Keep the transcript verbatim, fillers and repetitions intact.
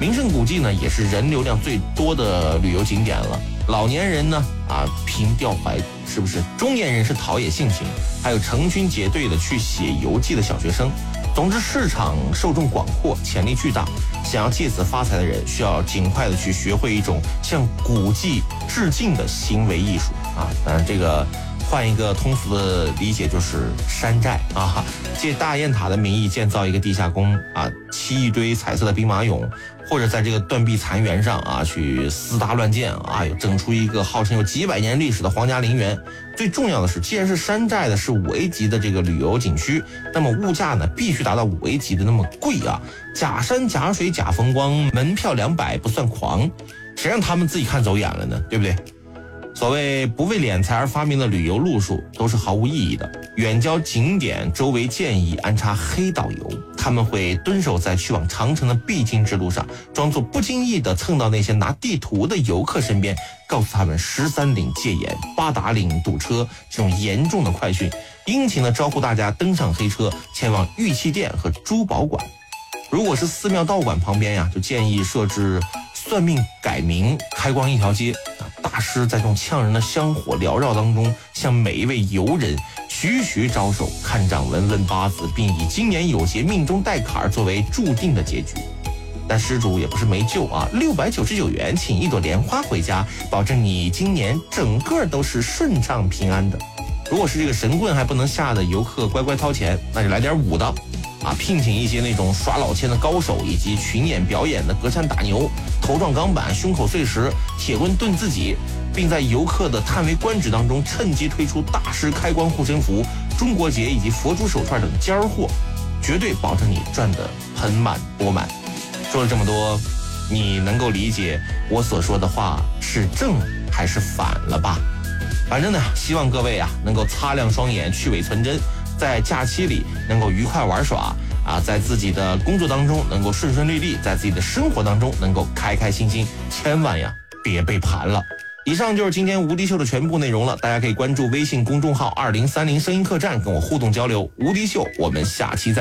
名胜古迹呢也是人流量最多的旅游景点了。老年人呢啊凭吊怀，是不是？中年人是陶冶性情，还有成群结队的去写游记的小学生。总之，市场受众广阔，潜力巨大。想要借此发财的人，需要尽快的去学会一种向古迹致敬的行为艺术啊。当然，这个换一个通俗的理解就是山寨啊，借大雁塔的名义建造一个地下宫啊，砌一堆彩色的兵马俑，或者在这个断壁残垣上啊去私搭乱建啊，整出一个号称有几百年历史的皇家陵园。最重要的是，既然是山寨的，是五 A 级的这个旅游景区，那么物价呢必须达到五 A 级的那么贵啊！假山假水假风光，门票两百不算狂，谁让他们自己看走眼了呢？对不对？所谓不为敛财而发明的旅游路数都是毫无意义的。远郊景点周围建议安插黑导游，他们会蹲守在去往长城的必经之路上，装作不经意地蹭到那些拿地图的游客身边，告诉他们十三陵戒严、八达岭堵车这种严重的快讯，殷勤地招呼大家登上黑车前往玉器店和珠宝馆。如果是寺庙道馆旁边呀，就建议设置算命改名开光一条街，大师在这种呛人的香火缭绕当中，向每一位游人徐徐招手，看掌闻问八字，并以今年有劫命中带坎作为注定的结局。但施主也不是没救啊，六百九十九元请一朵莲花回家，保证你今年整个都是顺畅平安的。如果是这个神棍还不能吓得游客乖乖掏钱，那就来点武的啊，聘请一些那种耍老千的高手，以及群演表演的隔山打牛、头撞钢板、胸口碎石、铁棍炖自己，并在游客的叹为观止当中趁机推出大师开光护身符、中国结以及佛珠手串等尖儿货，绝对保证你赚得盆满钵满。说了这么多，你能够理解我所说的话是正还是反了吧？反正呢，希望各位啊能够擦亮双眼，去伪存真，在假期里能够愉快玩耍啊，在自己的工作当中能够顺顺利利，在自己的生活当中能够开开心心，千万呀别被盘了。以上就是今天无敌秀的全部内容了，大家可以关注微信公众号二零三零声音客栈跟我互动交流。无敌秀，我们下期再见。